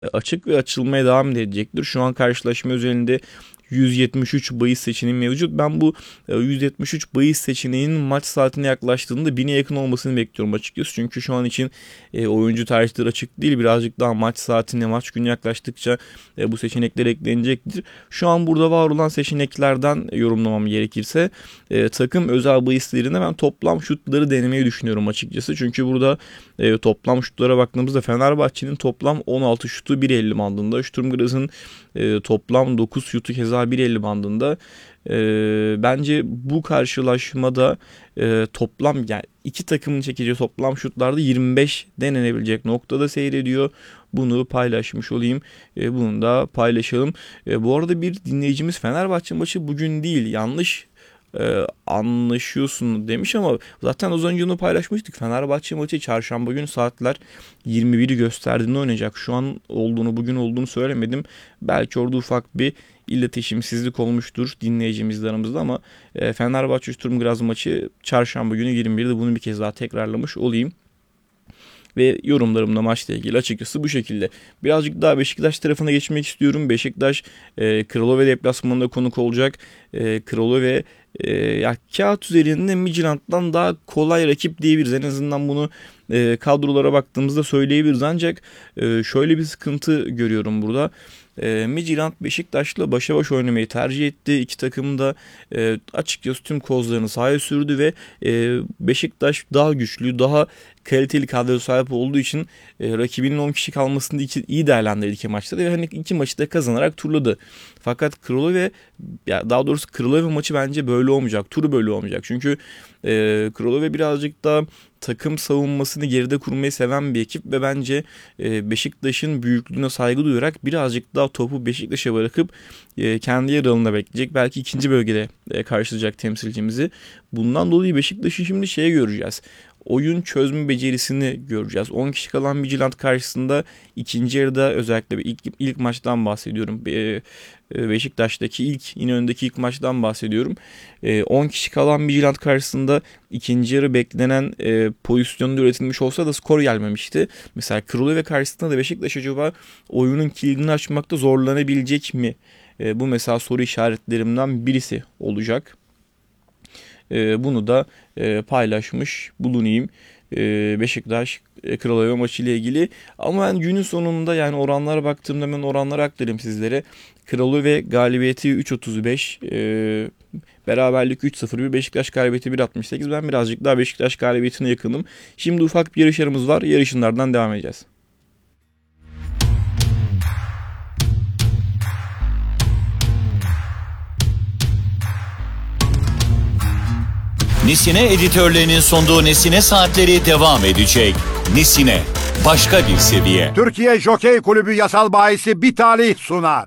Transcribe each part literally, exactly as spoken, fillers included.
açık ve açılmaya devam edecektir. Şu an karşılaşma özelinde yüz yetmiş üç bahis seçeneği mevcut. Ben bu yüz yetmiş üç bahis seçeneğinin maç saatine yaklaştığında bine yakın olmasını bekliyorum açıkçası. Çünkü şu an için e, oyuncu tercihleri açık değil. Birazcık daha maç saatine, maç günü yaklaştıkça e, bu seçenekler eklenecektir. Şu an burada var olan seçeneklerden yorumlamam gerekirse e, takım özel bahislerine ben toplam şutları denemeyi düşünüyorum açıkçası. Çünkü burada e, toplam şutlara baktığımızda Fenerbahçe'nin toplam on altı şutu bir elli bandında. Sturm Graz'ın e, toplam dokuz şutu keza bir elli bandında. E, bence bu karşılaşmada e, toplam yani iki takımın çekeceği toplam şutlarda yirmi beş denenebilecek noktada seyrediyor. Bunu paylaşmış olayım. E, bunu da paylaşalım. E, bu arada bir dinleyicimiz Fenerbahçe maçı bugün değil, yanlış Ee, anlaşıyorsun demiş ama zaten az önce onu paylaşmıştık. Fenerbahçe maçı çarşamba günü saatler yirmi biri gösterdiğinde oynayacak. Şu an olduğunu, bugün olduğunu söylemedim. Belki orada ufak bir iletişimsizlik olmuştur dinleyicimizle aramızda ama e, Fenerbahçe Sturm Graz maçı çarşamba günü yirmi birde, bunu bir kez daha tekrarlamış olayım. Ve yorumlarımla maçla ilgili açıkçası bu şekilde. Birazcık daha Beşiktaş tarafına geçmek istiyorum. Beşiktaş e, Kralove deplasmanında konuk olacak. E, Kralove e, ya kağıt üzerinde Midtjylland'dan daha kolay rakip diyebiliriz. En azından bunu e, kadrolara baktığımızda söyleyebiliriz. Ancak e, şöyle bir sıkıntı görüyorum burada. E, Midtjylland Beşiktaş'la başa baş oynamayı tercih etti. İki takım da e, açıkçası tüm kozlarını sahaya sürdü ve e, Beşiktaş daha güçlü, daha kaliteli kadro sahip olduğu için e, rakibinin on kişi kalmasını iki, iyi değerlendirdi iki maçta ve hani iki maçı da kazanarak turladı. Fakat Kralove, ya daha doğrusu Kralove maçı bence böyle olmayacak. Turu böyle olmayacak. Çünkü e, Kralove birazcık daha takım savunmasını geride kurmayı seven bir ekip ve bence e, Beşiktaş'ın büyüklüğüne saygı duyarak birazcık daha topu Beşiktaş'a bırakıp e, kendi yer alanına bekleyecek. Belki ikinci bölgede e, karşılayacak temsilcimizi. Bundan dolayı Beşiktaş'ı şimdi şeye göreceğiz. Oyun çözme becerisini göreceğiz. on kişi kalan Midtjylland karşısında ikinci yarıda, özellikle ilk, ilk maçtan bahsediyorum. Beşiktaş'taki ilk, İnönü'ndeki ilk maçtan bahsediyorum. on kişi kalan Midtjylland karşısında ikinci yarı beklenen e, pozisyonda üretilmiş olsa da skor gelmemişti. Mesela Kralove karşısında da Beşiktaş acaba oyunun kilidini açmakta zorlanabilecek mi? E, bu mesela soru işaretlerimden birisi olacak. Bunu da paylaşmış bulunayım. Beşiktaş Kralove maçı ile ilgili. Ama ben günün sonunda, yani oranlara baktığımda ben oranları aktarayım sizlere. Kralove galibiyeti üç otuz beş, beraberlik üç sıfır bir, Beşiktaş galibiyeti bir altmış sekiz. Ben birazcık daha Beşiktaş galibiyetine yakınım. Şimdi ufak bir yarışlarımız var. Yarışınlardan devam edeceğiz. Nesine editörlerinin sunduğu Nesine Saatleri devam edecek. Nesine, başka bir seviye. Türkiye Jokey Kulübü yasal bahisi Bitali sunar.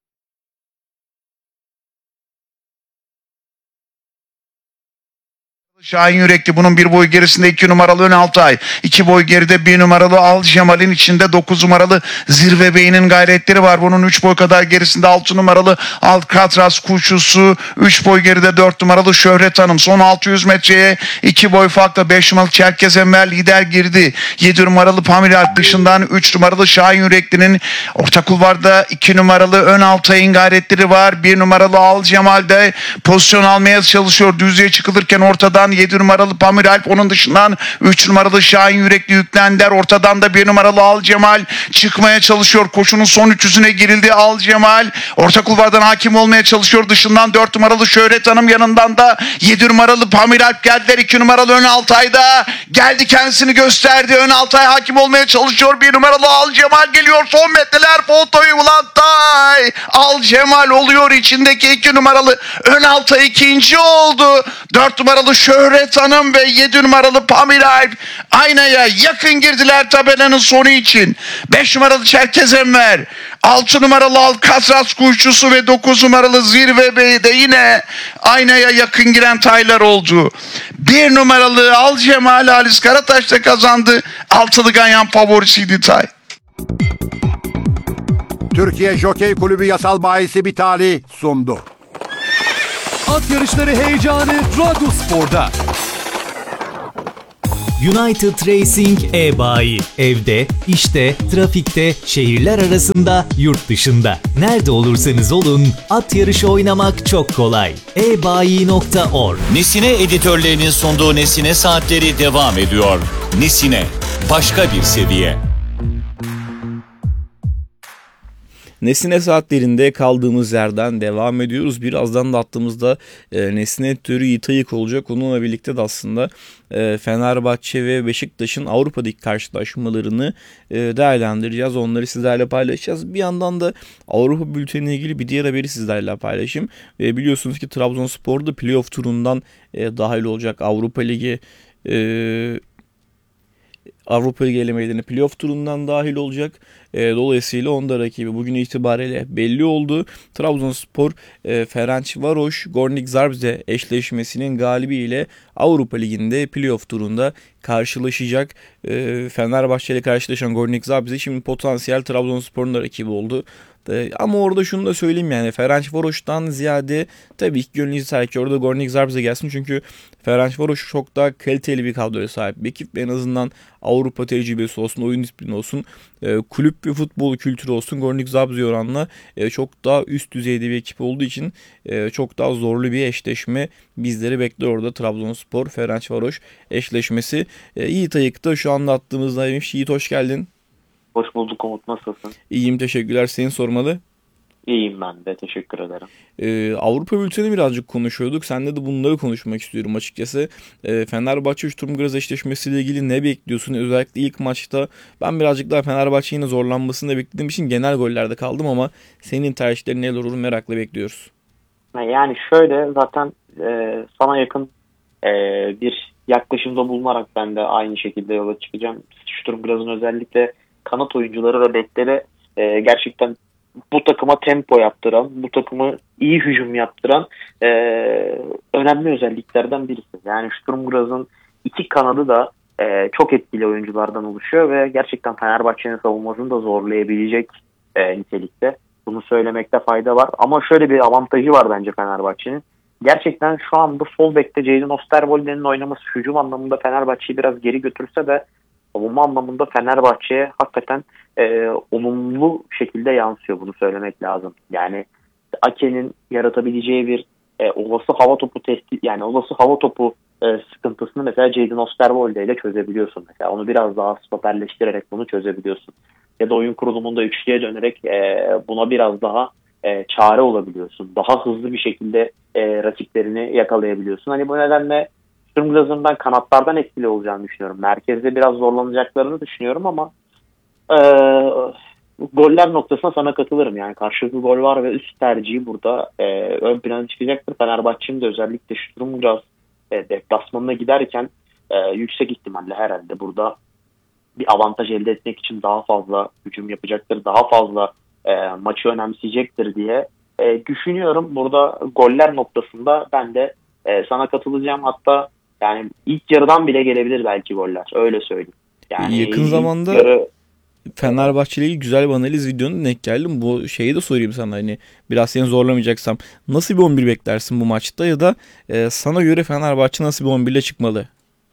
Şahin Yürekli, bunun bir boy gerisinde iki numaralı Önaltay, iki boy geride bir numaralı Al Cemal'in içinde dokuz numaralı Zirve Bey'in gayretleri var. Bunun üç boy kadar gerisinde altı numaralı Alcatraz Kuşusu, üç boy geride dört numaralı Şöhret Hanım. Son altı yüz metreye iki boy farkla beş numaralı Çerkez Enver lider girdi. yedi numaralı Pamiral dışından üç numaralı Şahin Yürekli'nin orta kulvarda iki numaralı Önaltay'ın gayretleri var. bir numaralı Al Cemal de pozisyon almaya çalışıyor. Düzlüğe çıkılırken ortadan yedi numaralı Pamir Alp, onun dışından üç numaralı Şahin Yürekli yüklendiler. Ortadan da bir numaralı Al Cemal çıkmaya çalışıyor. Koşunun son üç yüzüne girildi. Al Cemal orta kulvardan hakim olmaya çalışıyor. Dışından dört numaralı Şöhret Hanım, yanından da yedi numaralı Pamir Alp geldiler. iki numaralı Önaltay da geldi, kendisini gösterdi. Önaltay hakim olmaya çalışıyor. bir numaralı Al Cemal geliyor. Son metreler fotoyu Bulantay. Al Cemal oluyor içindeki iki numaralı Önaltay ikinci oldu. dört numaralı Şöhret Hanım ve yedi numaralı Pamir Alp aynaya yakın girdiler tabelanın sonu için. beş numaralı Çerkez Enver, altı numaralı Alcatraz Kuşçusu ve dokuz numaralı Zirve Bey de yine aynaya yakın giren taylar oldu. bir numaralı Al Cemal Halis Karataş'ta kazandı. Altılı Ganyan favorisiydi tay. Türkiye Jokey Kulübü yasal bahisi Bitali sundu. At yarışları heyecanı Radyospor'da. United Racing e-bayi. Evde, işte, trafikte, şehirler arasında, yurt dışında. Nerede olursanız olun, at yarışı oynamak çok kolay. e bayi nokta org. Nesine editörlerinin sunduğu Nesine Saatleri devam ediyor. Nesine, başka bir seviye. Nesine saatlerinde kaldığımız yerden devam ediyoruz. Birazdan da attığımızda e, Nesine editörü Yiğit Ayık olacak. Onunla birlikte de aslında e, Fenerbahçe ve Beşiktaş'ın Avrupa'daki karşılaşmalarını e, değerlendireceğiz. Onları sizlerle paylaşacağız. Bir yandan da Avrupa bülteniyle ilgili bir diğer haberi sizlerle paylaşayım. E, biliyorsunuz ki Trabzonspor da playoff turundan e, dahil olacak. Avrupa Ligi e, Avrupa Ligi elemelerine playoff turundan dahil olacak. E, dolayısıyla onda rakibi bugün itibariyle belli oldu. Trabzonspor e, Ferencvaroş Gornik Zabrze eşleşmesinin galibiyle Avrupa Ligi'nde playoff turunda karşılaşacak. E, Fenerbahçe ile karşılaşan Gornik Zabrze şimdi potansiyel Trabzonspor'un da rakibi oldu. Ama orada şunu da söyleyeyim, yani Ferencvaros'tan ziyade tabii ki gönlünüzü ter ki orada Gornik Zabrze gelsin. Çünkü Ferencvaros çok daha kaliteli bir kadroya sahip bir ekip. En azından Avrupa tecrübesi olsun, oyun disiplini olsun, e, kulüp ve futbol kültürü olsun. Gornik Zabrze oranla e, çok daha üst düzeyde bir ekip olduğu için e, çok daha zorlu bir eşleşme bizleri bekliyor orada. Trabzonspor Ferencvaros eşleşmesi. E, Yiğit Ayık da şu anda attığımızdaymış. Yiğit, hoş geldin. Hoş bulduk Umut, nasılsın? İyiyim, teşekkürler. Seni sormalı. İyiyim ben de, teşekkür ederim. Ee, Avrupa bülteni birazcık konuşuyorduk. Seninle de bunları konuşmak istiyorum açıkçası. Ee, Fenerbahçe Sturm Graz eşleşmesiyle ilgili ne bekliyorsun? Özellikle ilk maçta ben birazcık daha Fenerbahçe'nin yine zorlanmasını da beklediğim için genel gollerde kaldım ama senin tercihlerin neler olur merakla bekliyoruz. Yani şöyle, zaten e, sana yakın e, bir yaklaşımda bulunarak ben de aynı şekilde yola çıkacağım. Sturm Graz'ın özellikle kanat oyuncuları ve bekleri e, gerçekten bu takıma tempo yaptıran, bu takımı iyi hücum yaptıran e, önemli özelliklerden birisi. Yani Sturm Graz'ın iki kanadı da e, çok etkili oyunculardan oluşuyor ve gerçekten Fenerbahçe'nin savunmasını da zorlayabilecek e, nitelikte. Bunu söylemekte fayda var. Ama şöyle bir avantajı var bence Fenerbahçe'nin. Gerçekten şu anda sol bekte Jadon Osterwolde'nin oynaması hücum anlamında Fenerbahçe'yi biraz geri götürse de savunma anlamında Fenerbahçe'ye hakikaten e, olumlu şekilde yansıyor, bunu söylemek lazım. Yani Ake'nin yaratabileceği bir e, olası hava topu testi, yani olası hava topu e, sıkıntısını mesela Jadon Osterwolde ile çözebiliyorsun. Mesela onu biraz daha stoperleştirerek bunu çözebiliyorsun. Ya da oyun kurulumunda üçlüye dönerek e, buna biraz daha e, çare olabiliyorsun. Daha hızlı bir şekilde e, rakiplerini yakalayabiliyorsun. Hani bu nedenle Sturm Graz'ın ben kanatlardan etkili olacağını düşünüyorum. Merkezde biraz zorlanacaklarını düşünüyorum ama e, goller noktasına sana katılırım. Yani karşılıklı gol var ve üst tercihi burada e, ön plana çıkacaktır. Fenerbahçe'nin de özellikle Sturm Graz e, deplasmanına giderken e, yüksek ihtimalle herhalde burada bir avantaj elde etmek için daha fazla hücum yapacaktır. Daha fazla e, maçı önemseyecektir diye e, düşünüyorum. Burada goller noktasında ben de e, sana katılacağım. Hatta yani ilk yarıdan bile gelebilir belki goller. Öyle söyleyeyim. Yani yakın zamanda yarı... Fenerbahçe ile ilgili güzel bir analiz videonun denk geldim. Bu şeyi de sorayım sana, hani biraz seni zorlamayacaksam. Nasıl bir on bir beklersin bu maçta ya da e, sana göre Fenerbahçe nasıl bir on bir ile çıkmalı?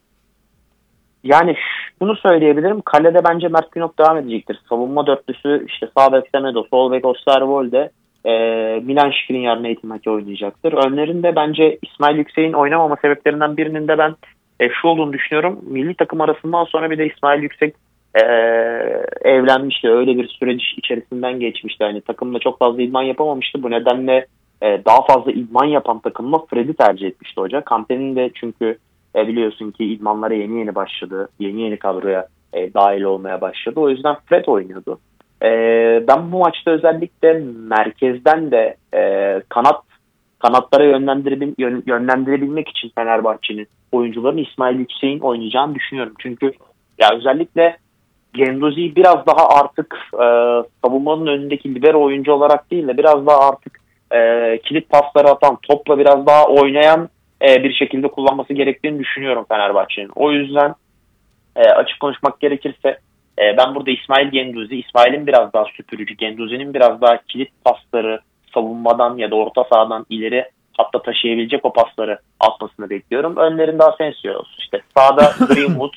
Yani bunu söyleyebilirim. Kalede bence Mert Günok devam edecektir. Savunma dörtlüsü işte sağ bek Semedo, sol bek Osterwolde, e, Milan Skriniar, Nathan Ake oynayacaktır. Önlerinde bence İsmail Yüksek'in oynamama sebeplerinden birinin de ben e, şu olduğunu düşünüyorum. Milli takım arasından sonra bir de İsmail Yüksek e, evlenmişti. Öyle bir süreç içerisinden geçmişti. Yani takımla çok fazla idman yapamamıştı. Bu nedenle e, daha fazla idman yapan takımla Fred'i tercih etmişti hoca. Kante'nin de çünkü E biliyorsun ki idmanlara yeni yeni başladı. Yeni yeni kadroya e, dahil olmaya başladı. O yüzden Fred oynuyordu. E, ben bu maçta özellikle merkezden de e, kanat kanatlara yönlendirebil, yön, yönlendirebilmek için Fenerbahçe'nin oyuncuların İsmail Yüksek'in oynayacağını düşünüyorum. Çünkü ya özellikle Gendozi'yi biraz daha artık e, savunmanın önündeki libero oyuncu olarak değil de biraz daha artık e, kilit pasları atan, topla biraz daha oynayan bir şekilde kullanması gerektiğini düşünüyorum Fenerbahçe'nin. O yüzden e, açık konuşmak gerekirse e, ben burada İsmail Genduzi, İsmail'in biraz daha süpürücü, Genduzi'nin biraz daha kilit pasları savunmadan ya da orta sahadan ileri hatta taşıyabilecek o pasları atmasını bekliyorum. Önlerinde Asensio, işte sağda Greenwood,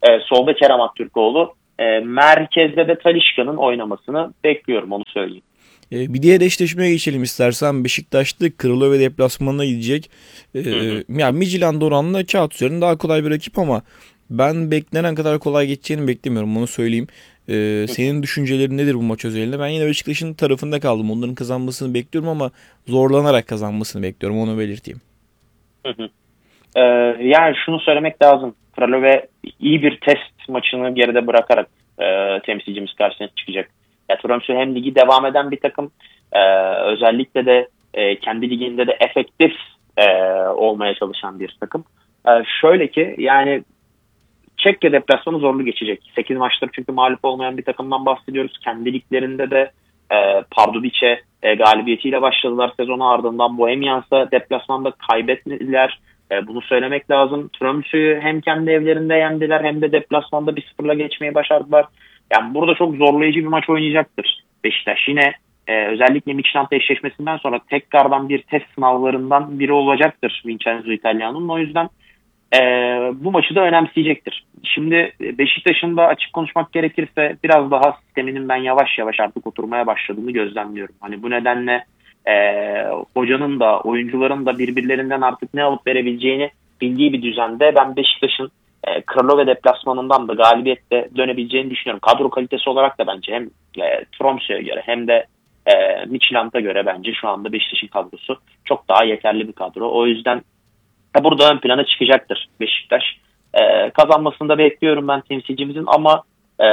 E, solda Kerem Aktürkoğlu. E, merkezde de Talisca'nın oynamasını bekliyorum, onu söyleyeyim. E, bir diğer eşleşmeye geçelim istersen. Beşiktaş'ta Kralove deplasmanına gidecek. E, yani Midtjylland oranla kağıt üzerinde daha kolay bir rakip ama ben beklenen kadar kolay geçeceğini beklemiyorum, onu söyleyeyim. Ee, senin düşüncelerin nedir bu maç özelinde? Ben yine Beşiktaş'ın tarafında kaldım. Onların kazanmasını bekliyorum ama zorlanarak kazanmasını bekliyorum. Onu belirteyim. Hı hı. Ee, yani şunu söylemek lazım. Kralove iyi bir test maçını geride bırakarak e, temsilcimiz karşısına çıkacak. Ya, Tromsø hem ligi devam eden bir takım. E, özellikle de e, kendi liginde de efektif e, olmaya çalışan bir takım. E, şöyle ki yani Çekya deplasmanı zorlu geçecek. sekiz maçtır çünkü mağlup olmayan bir takımdan bahsediyoruz. Kendi liglerinde de e, Pardubice e, galibiyetiyle başladılar sezonu, ardından Bohemians'a deplasmanda kaybettiler. E, bunu söylemek lazım. Tromsø'yü hem kendi evlerinde yendiler hem de deplasmanda bir sıfırla geçmeyi başardılar. Yani burada çok zorlayıcı bir maç oynayacaktır Beşiktaş. Yine e, özellikle Midtjylland eşleşmesinden sonra tekrardan bir test sınavlarından biri olacaktır Vincenzo Italiano'nun. O yüzden Ee, bu maçı da önemseyecektir. Şimdi Beşiktaş'ın da açık konuşmak gerekirse biraz daha sisteminin ben yavaş yavaş artık oturmaya başladığını gözlemliyorum. Hani bu nedenle e, hocanın da oyuncuların da birbirlerinden artık ne alıp verebileceğini bildiği bir düzende ben Beşiktaş'ın e, Kralove deplasmanından da galibiyetle dönebileceğini düşünüyorum. Kadro kalitesi olarak da bence hem e, Tromsø'ye göre hem de e, Midtjylland'a göre bence şu anda Beşiktaş'ın kadrosu çok daha yeterli bir kadro. O yüzden burada ön plana çıkacaktır Beşiktaş. Ee, kazanmasını da bekliyorum ben temsilcimizin ama e,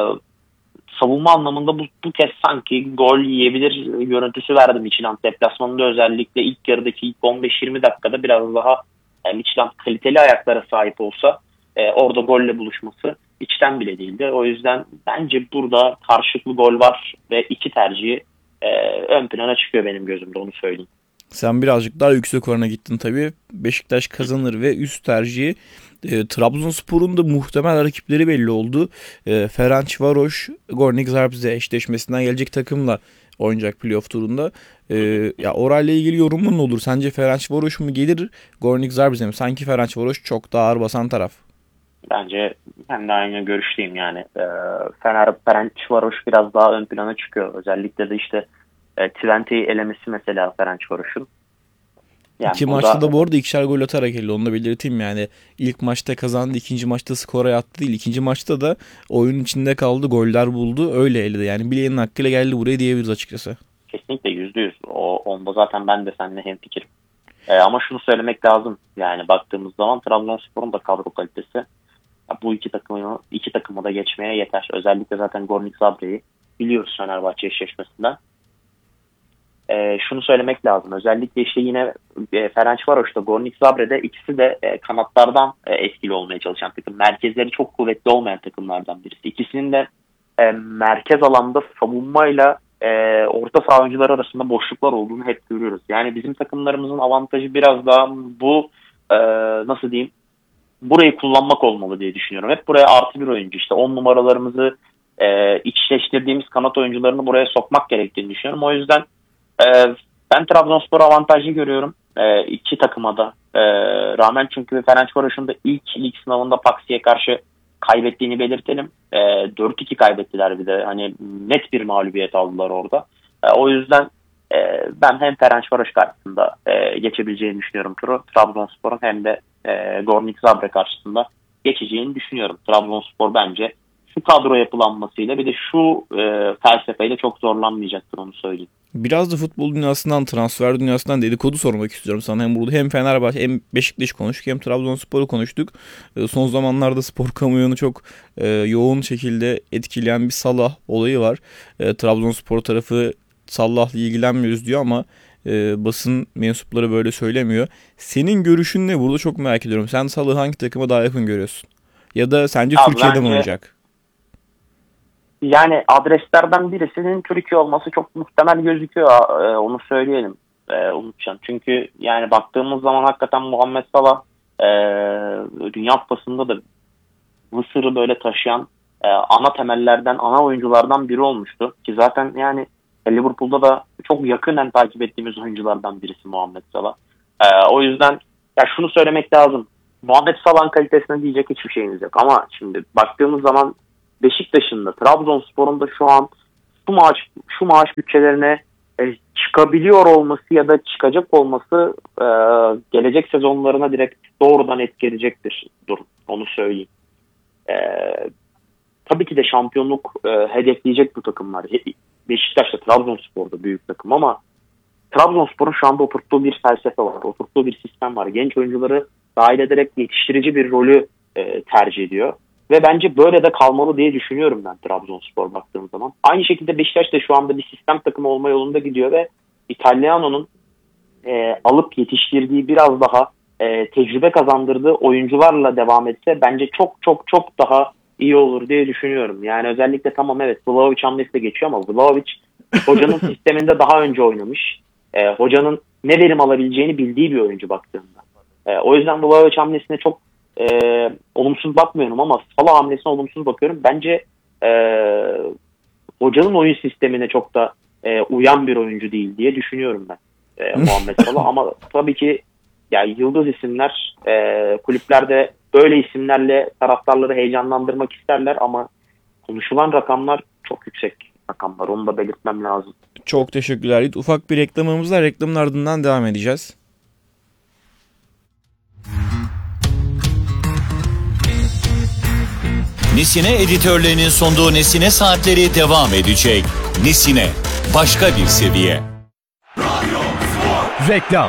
savunma anlamında bu, bu kez sanki gol yiyebilir görüntüsü verdi Midtjylland deplasmanında. Özellikle ilk yarıdaki ilk on beş yirmi dakikada biraz daha e, Midtjylland kaliteli ayaklara sahip olsa e, orada golle buluşması içten bile değildi. O yüzden bence burada karşılıklı gol var ve iki tercihi e, ön plana çıkıyor benim gözümde, onu söyleyeyim. Sen birazcık daha yüksek orana gittin tabii. Beşiktaş kazanır ve üst tercihi. E, Trabzonspor'un da muhtemel rakipleri belli oldu. E, Ferencvaros, Gornik Zabrze eşleşmesinden gelecek takımla oynayacak playoff turunda. E, ya orayla ilgili yorumun ne olur? Sence Ferencvaros mu gelir, Gornik Zabrze mi? Sanki Ferencvaros çok daha ağır basan taraf. Bence ben de aynı görüşteyim yani. E, Fener, Ferencvaros biraz daha ön plana çıkıyor. Özellikle de işte E, Twente'yi elemesi mesela Ferencvaros'un. Yani İki burada... maçta da bu arada ikişer gol atarak geldi. Onu da belirteyim yani. İlk maçta kazandı, ikinci maçta skora yattı değil. İkinci maçta da oyunun içinde kaldı, goller buldu. Öyle eledi. Yani bileğinin hakkıyla geldi buraya diyebiliriz açıkçası. Kesinlikle yüzde yüz. O, onda zaten ben de seninle hemfikirim. E, ama şunu söylemek lazım. Yani baktığımız zaman Trabzonspor'un da kadro kalitesi bu iki takımı iki takımı da geçmeye yeter. Özellikle zaten Gornik Zabre'yi biliyoruz Fenerbahçe eşleşmesinden. E, şunu söylemek lazım. Özellikle işte yine e, Ferencvaros'ta, Gornik Zabre'de ikisi de e, kanatlardan e, etkili olmaya çalışan takım. Merkezleri çok kuvvetli olmayan takımlardan birisi. İkisinin de e, merkez alanda savunmayla e, orta saha oyuncuları arasında boşluklar olduğunu hep görüyoruz. Yani bizim takımlarımızın avantajı biraz daha bu e, nasıl diyeyim, burayı kullanmak olmalı diye düşünüyorum. Hep buraya artı bir oyuncu, işte on numaralarımızı e, içleştirdiğimiz kanat oyuncularını buraya sokmak gerektiğini düşünüyorum. O yüzden Ee, ben Trabzonspor avantajlı görüyorum ee, iki takıma da ee, rağmen, çünkü Ferencvaros'un da ilk lig sınavında Paksi'ye karşı kaybettiğini belirtelim. Ee, dört iki kaybettiler, bir de hani net bir mağlubiyet aldılar orada. Ee, o yüzden e, ben hem Ferencvaros karşısında e, geçebileceğini düşünüyorum turu, Trabzonspor'un hem de e, Gornik Zabre karşısında geçeceğini düşünüyorum. Trabzonspor bence şu kadro yapılanmasıyla bir de şu e, felsefeyle çok zorlanmayacaktır, onu söyleyeyim. Biraz da futbol dünyasından, transfer dünyasından dedikodu sormak istiyorum sana. Hem burada hem Fenerbahçe hem Beşiktaş konuştuk hem Trabzonspor'u konuştuk. Son zamanlarda spor kamuoyunu çok e, yoğun şekilde etkileyen bir Salah olayı var. E, Trabzonspor tarafı Salah'la ilgilenmiyoruz diyor ama e, basın mensupları böyle söylemiyor. Senin görüşün ne? Burada çok merak ediyorum. Sen Salah'ı hangi takıma daha yakın görüyorsun? Ya da sence Abi Türkiye'de bence... mi oynayacak? Yani adreslerden birisinin Türkiye olması çok muhtemel gözüküyor. Ee, onu söyleyelim ee, Umutcan. Çünkü yani baktığımız zaman hakikaten Muhammed Salah e, Dünya Kupası'nda da Mısır'ı böyle taşıyan e, ana temellerden, ana oyunculardan biri olmuştu. Ki zaten yani Liverpool'da da çok yakından takip ettiğimiz oyunculardan birisi Muhammed Salah. E, o yüzden ya şunu söylemek lazım. Muhammed Salah'ın kalitesine diyecek hiçbir şeyimiz yok. Ama şimdi baktığımız zaman Beşiktaş'ın da Trabzonspor'un da şu an şu maaş, şu maaş bütçelerine e, çıkabiliyor olması ya da çıkacak olması e, gelecek sezonlarına direkt doğrudan etki edecektir. Dur, onu söyleyeyim. E, tabii ki de şampiyonluk e, hedefleyecek bu takımlar. Beşiktaş da Trabzonspor'da büyük takım ama Trabzonspor'un şu anda oturttuğu bir felsefe var, oturttuğu bir sistem var. Genç oyuncuları dahil ederek yetiştirici bir rolü e, tercih ediyor. Ve bence böyle de kalmalı diye düşünüyorum ben Trabzonspor baktığım zaman. Aynı şekilde Beşiktaş da şu anda bir sistem takımı olma yolunda gidiyor ve İtalyana'nın e, alıp yetiştirdiği biraz daha e, tecrübe kazandırdığı oyuncularla devam etse bence çok çok çok daha iyi olur diye düşünüyorum. Yani özellikle tamam evet Vlahovic hamlesi de geçiyor ama Vlahovic hocanın sisteminde daha önce oynamış. E, hocanın ne verim alabileceğini bildiği bir oyuncu baktığımda. E, o yüzden Vlahovic hamlesine çok e, olumsuz bakmıyorum ama Salah hamlesine olumsuz bakıyorum. Bence e, hocanın oyun sistemine çok da e, uyan bir oyuncu değil diye düşünüyorum ben e, Muhammed Salah. Ama tabii ki yani yıldız isimler e, kulüplerde böyle isimlerle taraftarları heyecanlandırmak isterler ama konuşulan rakamlar çok yüksek rakamlar. Onu da belirtmem lazım. Çok teşekkürler Yiğit. Ufak bir reklamımız var. Reklamın ardından devam edeceğiz. Nesine editörlerinin sunduğu Nesine Saatleri devam edecek. Nesine, başka bir seviye. Reklam.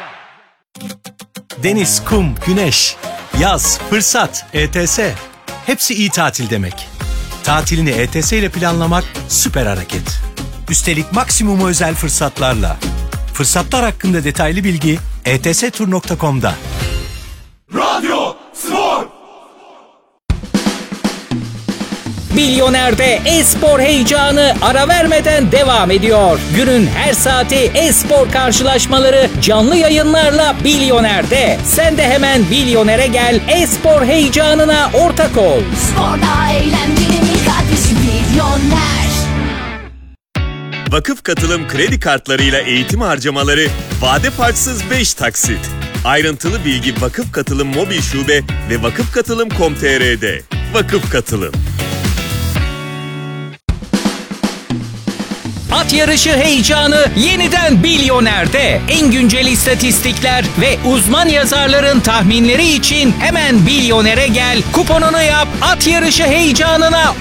Deniz, kum, güneş, yaz, fırsat, E T S. Hepsi iyi tatil demek. Tatilini E T S ile planlamak süper hareket. Üstelik maksimum özel fırsatlarla. Fırsatlar hakkında detaylı bilgi e t s tur nokta com'da. Radyo Spor. Milyoner'de e-spor heyecanı ara vermeden devam ediyor. Günün her saati e-spor karşılaşmaları canlı yayınlarla Milyoner'de. Sen de hemen Milyoner'e gel, e-spor heyecanına ortak ol. Sporda eğlencenin adresi Milyoner. Vakıf Katılım kredi kartlarıyla eğitim harcamaları vade farksız beş taksit. Ayrıntılı bilgi Vakıf Katılım mobil şube ve vakıf katılım nokta com nokta t r'de. Vakıf Katılım. At yarışı heyecanı yeniden Milyoner'de. En güncel istatistikler ve uzman yazarların tahminleri için hemen Milyoner'e gel, kuponunu yap, at yarışı heyecanına